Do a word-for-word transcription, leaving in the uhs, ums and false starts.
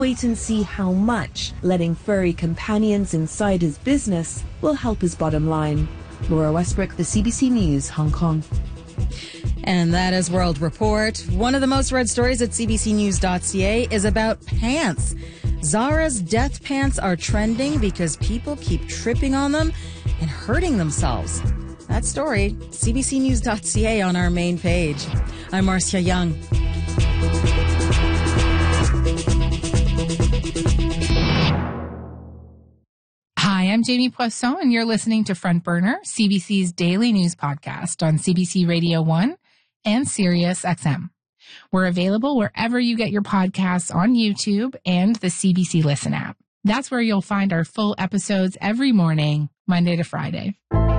Wait and see how much letting furry companions inside his business will help his bottom line. Laura Westbrook, the C B C News, Hong Kong. And that is World Report. One of the most read stories at c b c news dot c a is about pants. Zara's death pants are trending because people keep tripping on them and hurting themselves. That story, c b c news dot c a on our main page. I'm Marcia Young. Hi, I'm Jamie Poisson, and you're listening to Front Burner, C B C's daily news podcast on C B C Radio one and Sirius X M. We're available wherever you get your podcasts on YouTube and the C B C Listen app. That's where you'll find our full episodes every morning, Monday to Friday.